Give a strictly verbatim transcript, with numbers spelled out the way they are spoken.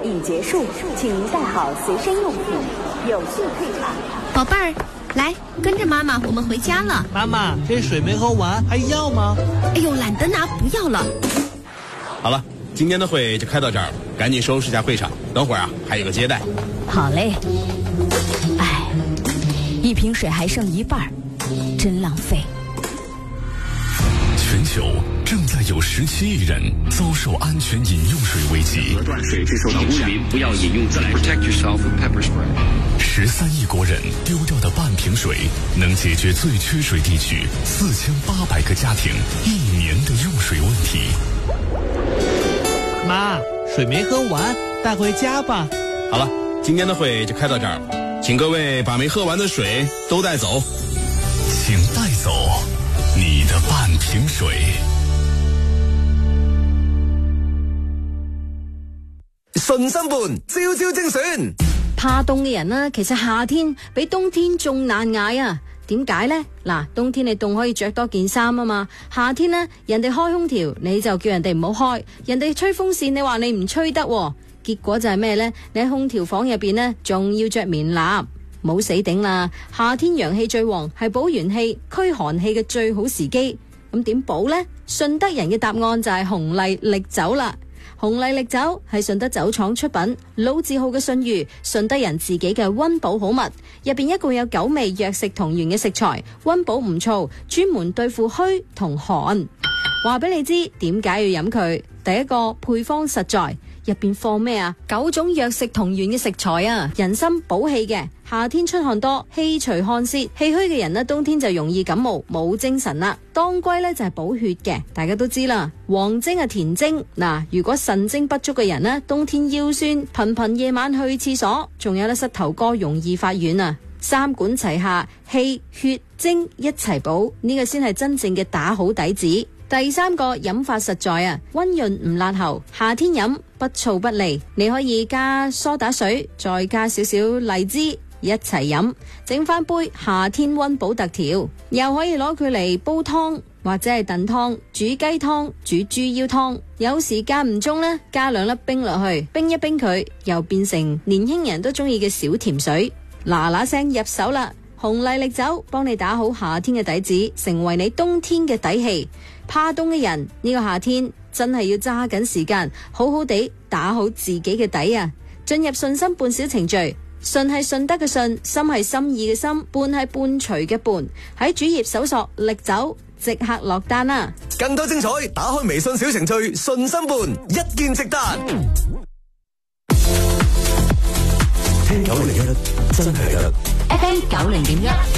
已结束，请您带好随身用品，有序退场。 宝贝儿，来，跟着妈妈，我们回家了。 妈妈，这水没喝完，还要吗？ 哎呦，懒得拿，不要了。 好了，今天的会就开到这儿了，赶紧收拾一下会场，等会儿啊还有个接待。 好嘞。哎，一瓶水还剩一半，真浪费。 全球正在有十七亿人遭受安全饮用水危机。 断水是受到污染，不要饮用自来水。Protect yourself with pepper spray。 十三亿国人丢掉的半瓶水，能解决最缺水地区四千八百个家庭一年的用水问题。 妈，水没喝完，带回家吧。 好了，今天的会就开到这儿了，请各位把没喝完的水都带走。 请带走你的半瓶水。 順心伴，朝朝精選。 怕凍嘅人呢，其實夏天比冬天仲難捱啊！點解呢？嗱，冬天你凍可以着多件衫啊嘛，夏天呢，人哋開空調你就叫人哋唔好開，人哋吹風扇你話你唔吹得，結果就係咩呢？你喺空調房入邊呢，仲要着棉衲，冇死頂啦！夏天陽氣最旺，係補元氣、驅寒氣嘅最好時機。咁點補呢？順德人嘅答案就係紅麗力酒啦。紅麗力酒係順德酒廠出品，老字號嘅信譽，順德人自己嘅溫補好物，入邊一共有九味藥食同源嘅食材，溫補唔燥，專門對付虛同寒。話俾你知點解要飲佢？第一個配方實在，入邊放咩啊？九種藥食同源嘅食材啊，人參補氣嘅，夏天出汗多，氣除汗泄，氣虛嘅人呢，冬天就容易感冒，冇精神啦。當歸呢就係補血嘅，大家都知啦。黃精啊填精，嗱，如果腎精不足嘅人呢，冬天腰酸，頻頻夜晚去廁所，仲有咧膝頭哥容易發軟啊。三管齊下，氣血精一齊補，呢個先係真正嘅打好底子。第三個飲法實在啊，溫潤唔辣喉，夏天飲不燥不膩。你可以加梳打水，再加少少荔枝一齊飲，整翻杯夏天溫補特調。又可以攞佢嚟煲湯或者係燉湯、煮雞湯、煮豬腰湯。有時間唔中呢，加兩粒冰落去，冰一冰佢，又變成年輕人都中意嘅小甜水。嗱嗱聲入手啦！紅麗力酒幫你打好夏天嘅底子，成為你冬天嘅底氣。怕凍嘅人呢個夏天真係要揸緊時間，好好地打好自己嘅底啊！進入順心伴小程序，順係順德嘅順，心係心意嘅心，伴係伴隨嘅伴。喺主頁搜索力酒，即刻落單啦！ 更多精彩，打開微信小程序順心伴，一鍵直達。聽九零一真係得。 F M 九零點一。